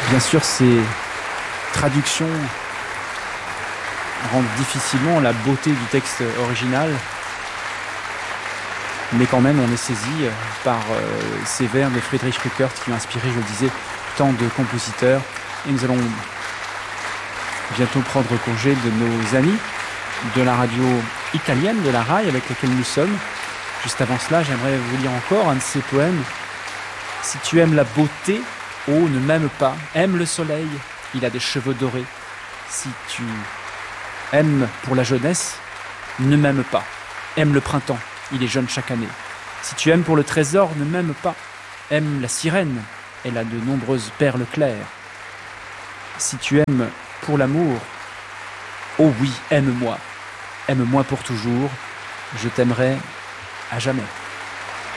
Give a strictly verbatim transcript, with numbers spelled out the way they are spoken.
Bien sûr, ces traductions rendent difficilement la beauté du texte original, mais quand même on est saisi par euh, ces vers de Friedrich Ruckert qui ont inspiré, je le disais, tant de compositeurs. Et nous allons bientôt prendre congé de nos amis de la radio italienne, de la R A I, avec laquelle nous sommes. Juste avant cela, j'aimerais vous lire encore un de ces poèmes. Si tu aimes la beauté, oh, ne m'aime pas. Aime le soleil, il a des cheveux dorés. Si tu aimes pour la jeunesse, ne m'aime pas. Aime le printemps, il est jeune chaque année. Si tu aimes pour le trésor, ne m'aime pas. Aime la sirène, elle a de nombreuses perles claires. Si tu aimes pour l'amour, oh oui, aime-moi. Aime-moi pour toujours, je t'aimerai à jamais.